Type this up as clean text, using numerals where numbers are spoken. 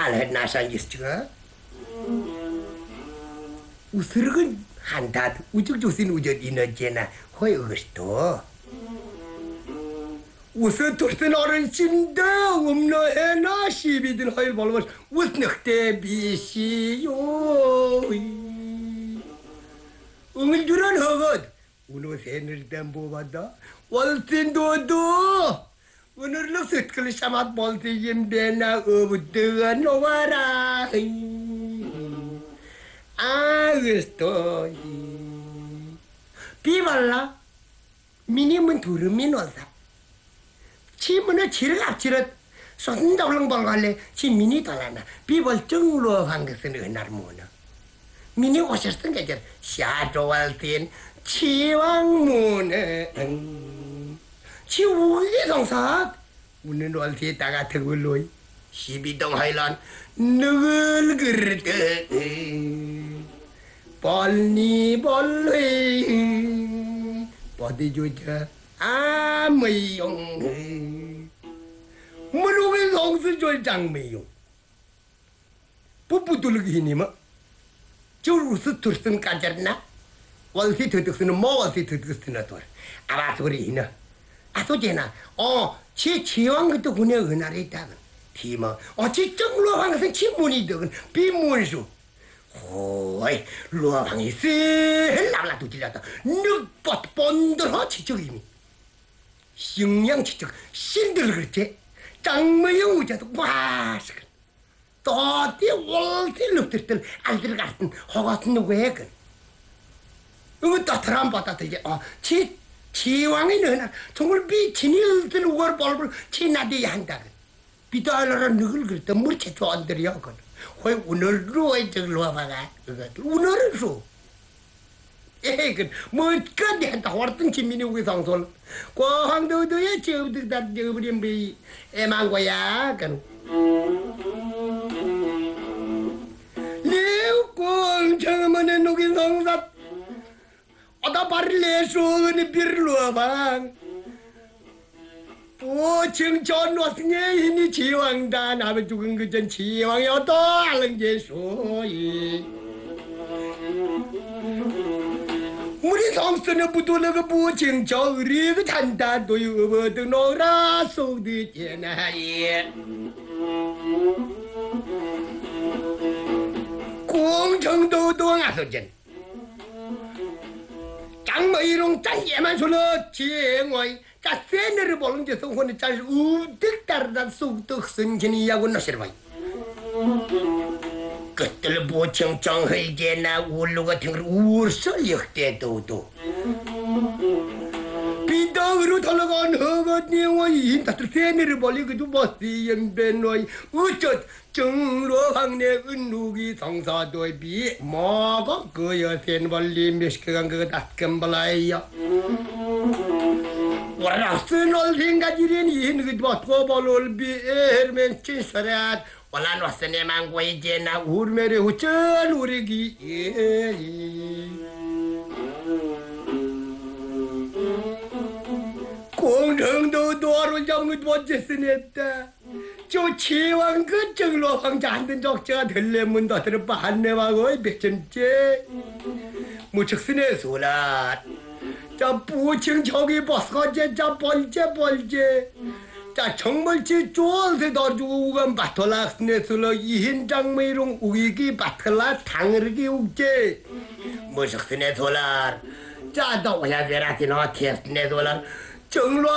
알해 나상이스가 우스르근 한다 우죽주신 우젓 이너제나 허여스도 우스 돌든 어른신데 없나 해나 시비들 허일 벌벌 우스늑대 비시요 응일주란 허것 우노 새늘단 보바다 월진도도 오늘로 셋클 샤맛 볼티임 데나 어부드가 노와라 아그스토 비발라 미니문 두르민 올다 치문을 치르 앞치르 손다블렁 벌갈래 치 미니 달라나 비벌 정로 한것은 은날 모나 미니 오셨던 게저 샤도왈틴 치왕문에 치우기 성사 우는 월티에다가 더글로이 시비동 하일란 누글 그르드 벌니 벌레 버디주자 아메용 무릎에 성수절 장메용 뽀뽀돌기니마 저루스 tursun kajarna walsi tutuksuna mo walsi tutuksuna tor 아바소리나 아소제나 치 치왕 그때 군에 은하리 있다건 티마 치 정로왕 것은 치문이 되건 비문수 호이 로왕이 쎄 라라도 질렸다 늑벗 본들어 치적이미 식량 치적 신들 그렇지 장매영 우자도 와스 또띠 월티 룩들 알들 같은 허같은 누구에건 이거 따트람 받았더니 치왕이 너나 정말 비친일들 우월 벌벌 치나디 한다 비달라라 누굴 그랬다 물체 좋아한들이야건 왜 오늘로 이쪽으로 와봐가 오늘은 수 에이건 뭐까지 한다 왔던 지민이 우리 상설 과황도도에 지금들 다 지금버린 비 애망거야 건 내우권 처음에 녹인 성사 어다 바릴레 소은이 비르로방 칭전 왔으니 이니 지왕다 나면 죽은 그전 지왕이 어떠 알는게 소이 우리 성스는 부도나가 부칭저 의리가 단다 도유버드 노라 속드 제나예 공정도도 아서전 장마이롱 짠예만 솔로 지행와이 자 세네를 보는 게 성혼의 짤 우득 따르다 쑥득 승진이야고 너시르바이 그들 보청청 흘게나 울루 같은 걸 우르설 역대도도 비덕으로 돌아간 허거니와이 인다들 세네를 벌리고도 멋지 연변와이 어쩌 정로 황내 은누기 성사도에 비 뭐가 그 여센 벌리 몇시간 그거 닷금발라이야 와라스는 올생가지린 이ህ는 뭐 토벌을 비에르면 친서랏 올란 왔으니 망고 이제나 우르메리 우쩔 우리기 공정도 도와를 잡는 번째스냈다 저 치왕 그 정로 황자 한든 적자가 될래문 너들은 반내하고 백점째 무척스네 소라 자 부칭 저기 버스거제 자 벌제 자 정말지 쫄세 더주고 우간 바톨락스네 술로 이힌장메이롱 우기기 바틀라 당르기 우제 무척스네 소라 자 너야 베라티노 테스네 소라 정로